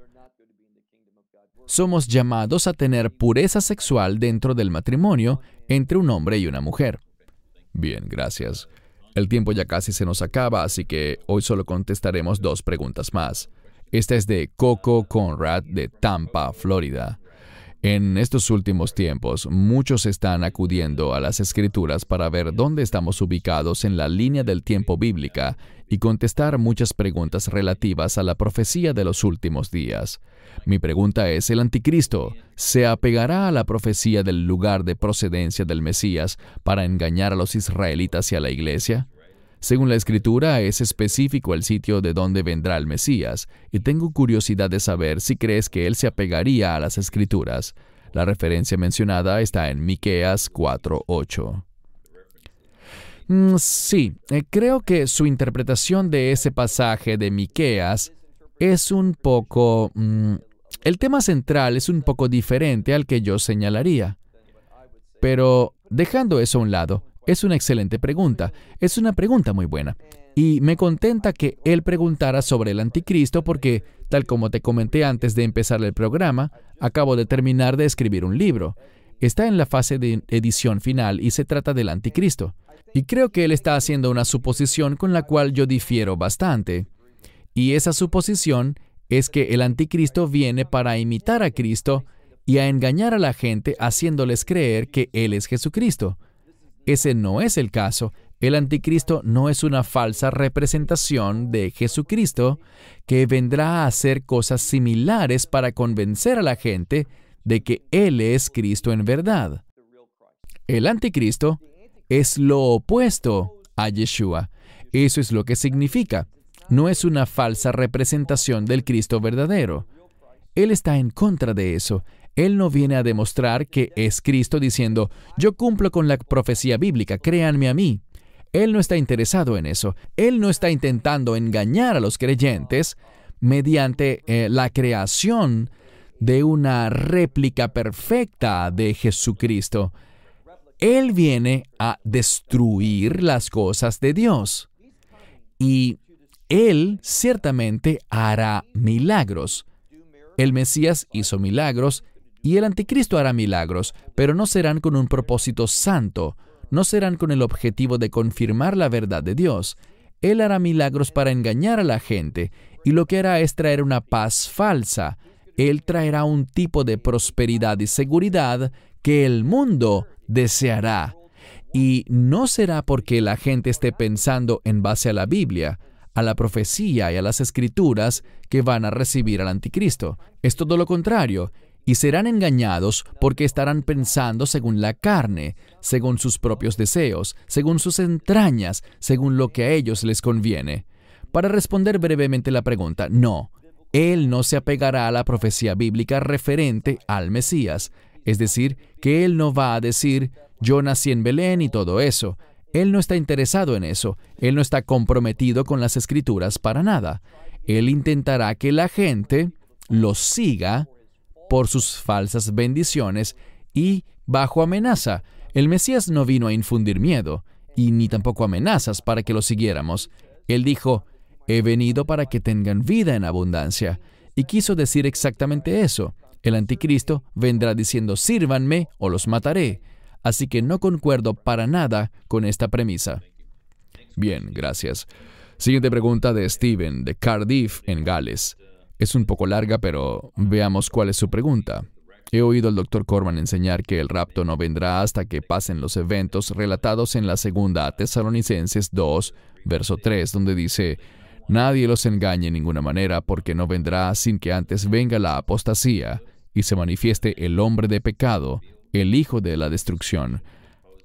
Somos llamados a tener pureza sexual dentro del matrimonio entre un hombre y una mujer. Bien, gracias. El tiempo ya casi se nos acaba, así que hoy solo contestaremos 2 preguntas más. Esta es de Coco Conrad de Tampa, Florida. En estos últimos tiempos, muchos están acudiendo a las Escrituras para ver dónde estamos ubicados en la línea del tiempo bíblica y contestar muchas preguntas relativas a la profecía de los últimos días. Mi pregunta es, ¿el anticristo se apegará a la profecía del lugar de procedencia del Mesías para engañar a los israelitas y a la iglesia? Según la Escritura, es específico el sitio de donde vendrá el Mesías, y tengo curiosidad de saber si crees que él se apegaría a las Escrituras. La referencia mencionada está en Miqueas 4:8. Sí, creo que su interpretación de ese pasaje de Miqueas es un poco... el tema central es un poco diferente al que yo señalaría. Pero dejando eso a un lado, es una excelente pregunta. Es una pregunta muy buena. Y me contenta que él preguntara sobre el anticristo porque, tal como te comenté antes de empezar el programa, acabo de terminar de escribir un libro. Está en la fase de edición final y se trata del anticristo. Y creo que él está haciendo una suposición con la cual yo difiero bastante. Y esa suposición es que el anticristo viene para imitar a Cristo y a engañar a la gente haciéndoles creer que Él es Jesucristo. Ese no es el caso. El anticristo no es una falsa representación de Jesucristo que vendrá a hacer cosas similares para convencer a la gente de que Él es Cristo en verdad. El anticristo es lo opuesto a Yeshua. Eso es lo que significa. No es una falsa representación del Cristo verdadero. Él está en contra de eso. Él no viene a demostrar que es Cristo diciendo, yo cumplo con la profecía bíblica, créanme a mí. Él no está interesado en eso. Él no está intentando engañar a los creyentes mediante la creación de una réplica perfecta de Jesucristo. Él viene a destruir las cosas de Dios. Y Él ciertamente hará milagros. El Mesías hizo milagros y el anticristo hará milagros, pero no serán con un propósito santo, no serán con el objetivo de confirmar la verdad de Dios. Él hará milagros para engañar a la gente, y lo que hará es traer una paz falsa. Él traerá un tipo de prosperidad y seguridad que el mundo deseará. Y no será porque la gente esté pensando en base a la Biblia, a la profecía y a las Escrituras que van a recibir al anticristo. Es todo lo contrario. Y serán engañados porque estarán pensando según la carne, según sus propios deseos, según sus entrañas, según lo que a ellos les conviene. Para responder brevemente la pregunta, no, Él no se apegará a la profecía bíblica referente al Mesías. Es decir, que Él no va a decir, yo nací en Belén y todo eso. Él no está interesado en eso. Él no está comprometido con las Escrituras para nada. Él intentará que la gente lo siga por sus falsas bendiciones y bajo amenaza. El Mesías no vino a infundir miedo, y ni tampoco amenazas para que lo siguiéramos. Él dijo, he venido para que tengan vida en abundancia. y quiso decir exactamente eso. El anticristo vendrá diciendo, sírvanme o los mataré. Así que no concuerdo para nada con esta premisa. Bien, gracias. Siguiente pregunta de Steven, de Cardiff, en Gales. Es un poco larga, pero veamos cuál es su pregunta. He oído al Dr. Corman enseñar que el rapto no vendrá hasta que pasen los eventos relatados en la segunda a Tesalonicenses 2, verso 3, donde dice, nadie los engañe en ninguna manera, porque no vendrá sin que antes venga la apostasía y se manifieste el hombre de pecado, el hijo de la destrucción,